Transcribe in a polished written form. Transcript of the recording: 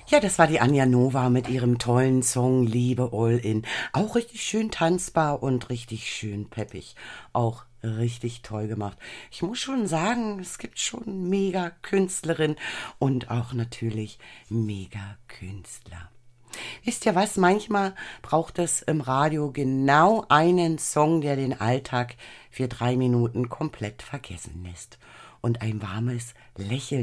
Ja, das war die Anja Nova mit ihrem tollen Song Liebe All In. Auch richtig schön tanzbar und richtig schön peppig. Auch richtig toll gemacht. Ich muss schon sagen, es gibt schon mega Künstlerin und auch natürlich mega Künstler. Wisst ihr was? Manchmal braucht es im Radio genau einen Song, der den Alltag für 3 Minuten komplett vergessen lässt. Und ein warmes Lächeln